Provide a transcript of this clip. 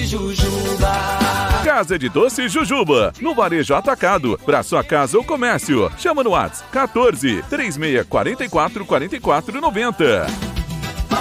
Jujuba. Casa de Doce Jujuba, no Varejo Atacado, para sua casa ou comércio. Chama no WhatsApp 14 3644 4490.